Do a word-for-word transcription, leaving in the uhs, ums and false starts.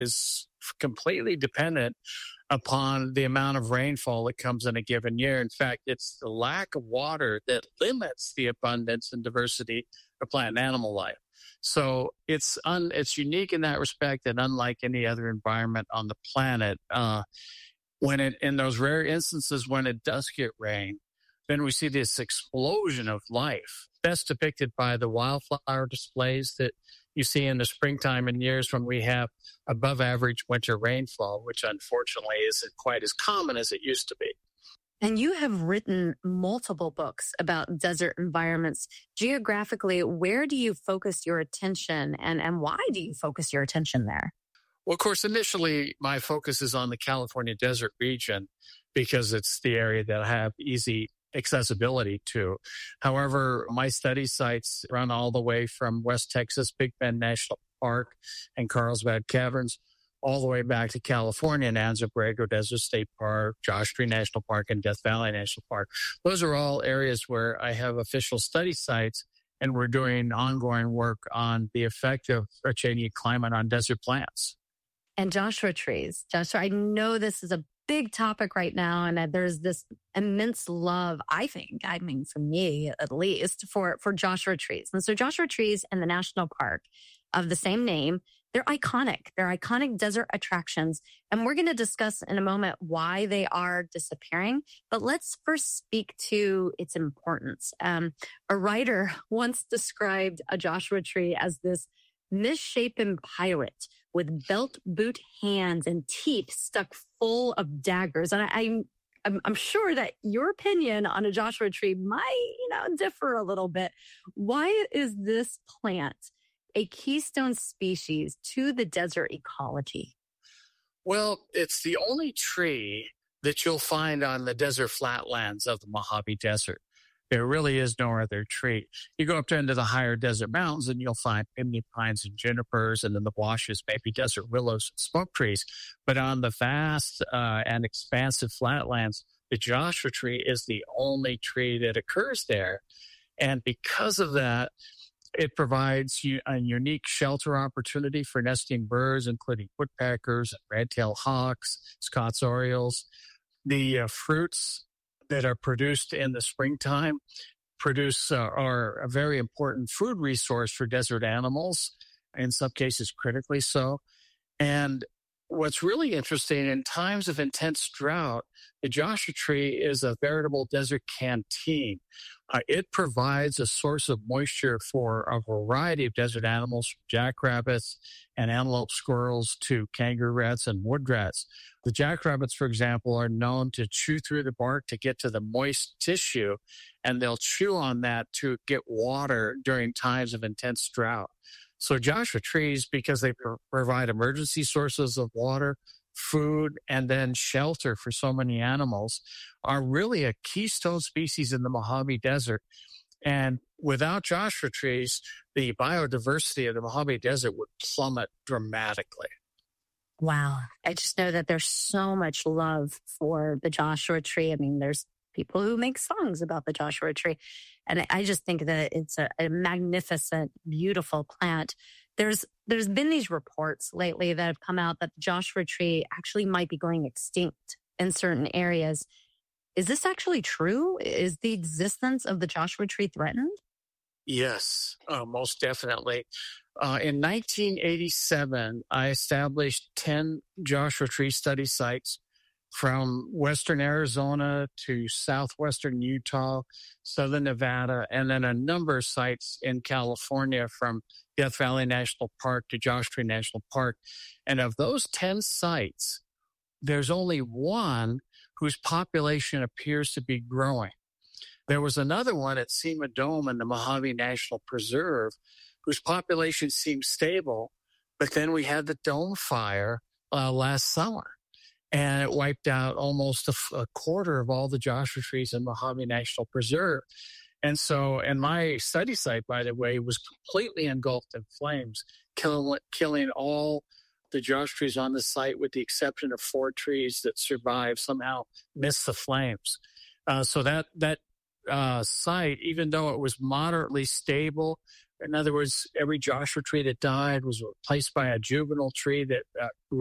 is completely dependent upon the amount of rainfall that comes in a given year. In fact, it's the lack of water that limits the abundance and diversity of plant and animal life. So it's un, it's unique in that respect, and unlike any other environment on the planet. Uh, when it in those rare instances when it does get rain, then we see this explosion of life, best depicted by the wildflower displays that you see in the springtime in years when we have above average winter rainfall, which unfortunately isn't quite as common as it used to be. And you have written multiple books about desert environments. Geographically, where do you focus your attention, and, and why do you focus your attention there? Well, of course, initially, my focus is on the California desert region because it's the area that I have easy accessibility to. However, my study sites run all the way from West Texas, Big Bend National Park and Carlsbad Caverns, all the way back to California and Anza Borrego Desert State Park, Joshua Tree National Park, and Death Valley National Park. Those are all areas where I have official study sites, and we're doing ongoing work on the effect of a changing climate on desert plants. And Joshua trees. Joshua, I know this is a big topic right now, and there's this immense love, I think, I mean, for me at least, for, for Joshua trees. And so Joshua trees in the national park of the same name, they're iconic. They're iconic desert attractions. And we're going to discuss in a moment why they are disappearing. But let's first speak to its importance. Um, a writer once described a Joshua tree as this misshapen pirate with belt boot hands and teeth stuck full of daggers. And I, I'm, I'm, I'm sure that your opinion on a Joshua tree might, you know, differ a little bit. Why is this plant a keystone species to the desert ecology? Well, it's the only tree that you'll find on the desert flatlands of the Mojave Desert. There really is no other tree. You go up to into the higher desert mountains and you'll find piney pines and junipers, and in the washes, maybe desert willows and smoke trees. But on the vast uh, and expansive flatlands, the Joshua tree is the only tree that occurs there. And because of that, it provides a unique shelter opportunity for nesting birds, including woodpeckers, red-tailed hawks, Scott's orioles. The uh, fruits that are produced in the springtime produce uh, are a very important food resource for desert animals, in some cases critically so. And what's really interesting, in times of intense drought, the Joshua tree is a veritable desert canteen. Uh, it provides a source of moisture for a variety of desert animals, from jackrabbits and antelope squirrels to kangaroo rats and wood rats. The jackrabbits, for example, are known to chew through the bark to get to the moist tissue, and they'll chew on that to get water during times of intense drought. So Joshua trees, because they pro- provide emergency sources of water, food, and then shelter for so many animals, are really a keystone species in the Mojave Desert. And without Joshua trees, the biodiversity of the Mojave Desert would plummet dramatically. Wow. I just know that there's so much love for the Joshua tree. I mean, there's people who make songs about the Joshua tree. And I just think that it's a, a magnificent, beautiful plant. There's there's been these reports lately that have come out that the Joshua tree actually might be going extinct in certain areas. Is this actually true? Is the existence of the Joshua tree threatened? Yes, uh, most definitely. Uh, in nineteen eighty-seven, I established ten Joshua tree study sites from western Arizona to southwestern Utah, southern Nevada, and then a number of sites in California from Death Valley National Park to Joshua Tree National Park. And of those ten sites, there's only one whose population appears to be growing. There was another one at Sema Dome in the Mojave National Preserve whose population seemed stable, but then we had the dome fire uh, last summer. And it wiped out almost a, a quarter of all the Joshua trees in Mojave National Preserve. And so, and my study site, by the way, was completely engulfed in flames, killing, killing all the Joshua trees on the site, with the exception of four trees that survived, somehow missed the flames. Uh, so that, that uh, site, even though it was moderately stable, In other words, every Joshua tree that died was replaced by a juvenile tree that uh,